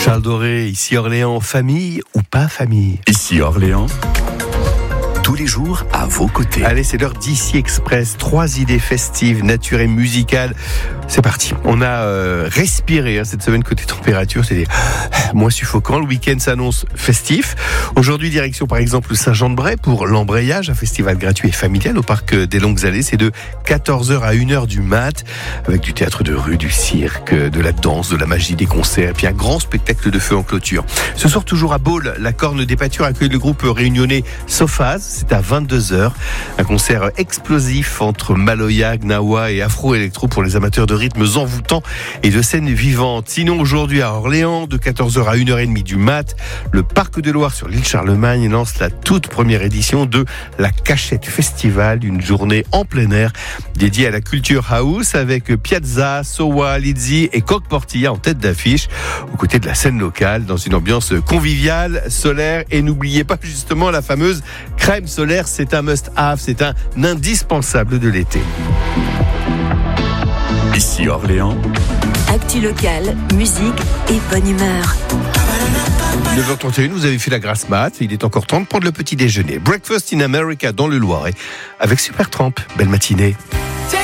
Charles Doré, ici Orléans, famille ou pas famille? Ici Orléans, tous les jours à vos côtés. Allez, c'est l'heure d'Ici Express. 3 idées festives, nature et musicales. C'est parti. On a respiré cette semaine côté température. C'est moins suffocant. Le week-end s'annonce festif. Aujourd'hui, direction par exemple Saint-Jean-de-Bray pour l'embrayage, un festival gratuit et familial au parc des Longues Allées. C'est de 14h à 1h du mat, avec du théâtre de rue, du cirque, de la danse, de la magie, des concerts, et puis un grand spectacle de feu en clôture. Ce soir, toujours à Baule, la Corne des Pâtures accueille le groupe réunionnais Sophase. C'est à 22h. Un concert explosif entre Maloya, Gnawa et Afro-Electro pour les amateurs de rythmes envoûtants et de scènes vivantes. Sinon, aujourd'hui à Orléans, de 14h à 1h30 du mat, le Parc de Loire sur l'île Charlemagne lance la toute première édition de la Cachette Festival, une journée en plein air dédiée à la culture house avec Piazza, Sowa, Lizzy et Coq Portilla en tête d'affiche, aux côtés de la scène locale, dans une ambiance conviviale, solaire. Et n'oubliez pas justement la fameuse crème solaire, c'est un must-have, c'est un indispensable de l'été. Ici Orléans, actu locale, musique et bonne humeur. 9h31, vous avez fait la grasse mat, il est encore temps de prendre le petit déjeuner. Breakfast in America dans le Loiret avec Supertramp. Belle matinée.